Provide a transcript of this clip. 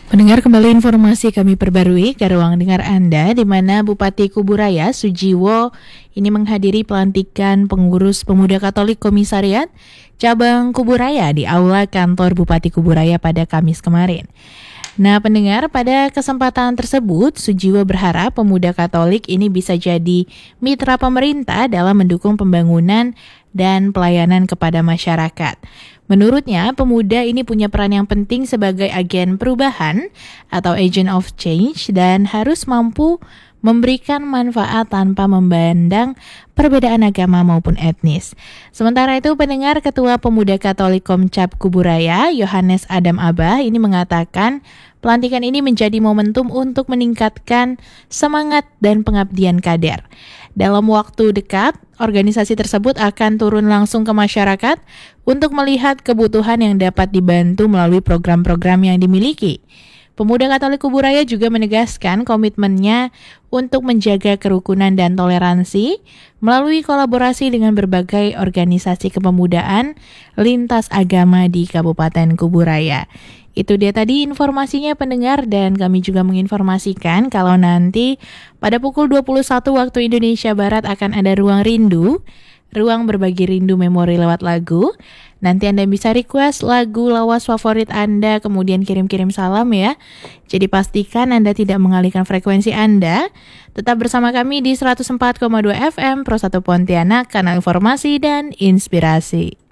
Mendengar kembali informasi kami perbarui ke ruang dengar Anda, di mana Bupati Kuburaya Sujiwo ini menghadiri pelantikan pengurus Pemuda Katolik Komisariat Cabang Kuburaya di Aula Kantor Bupati Kuburaya pada Kamis kemarin. Nah, pendengar, pada kesempatan tersebut, Sujiwo berharap pemuda Katolik ini bisa jadi mitra pemerintah dalam mendukung pembangunan dan pelayanan kepada masyarakat. Menurutnya, pemuda ini punya peran yang penting sebagai agen perubahan atau agent of change dan harus mampu memberikan manfaat tanpa memandang perbedaan agama maupun etnis. Sementara itu, pendengar, Ketua Pemuda Katolik Komcap Kuburaya, Yohanes Adam Abah, ini mengatakan pelantikan ini menjadi momentum untuk meningkatkan semangat dan pengabdian kader. Dalam waktu dekat, organisasi tersebut akan turun langsung ke masyarakat untuk melihat kebutuhan yang dapat dibantu melalui program-program yang dimiliki. Pemuda Katolik Kuburaya juga menegaskan komitmennya untuk menjaga kerukunan dan toleransi melalui kolaborasi dengan berbagai organisasi kepemudaan lintas agama di Kabupaten Kuburaya. Itu dia tadi informasinya, pendengar, dan kami juga menginformasikan kalau nanti pada pukul 21 waktu Indonesia Barat akan ada Ruang Rindu, ruang berbagi rindu memori lewat lagu. Nanti Anda bisa request lagu lawas favorit Anda, kemudian kirim-kirim salam ya. Jadi pastikan Anda tidak mengalihkan frekuensi Anda. Tetap bersama kami di 104,2 FM Pro 1 Pontianak, kanal informasi dan inspirasi.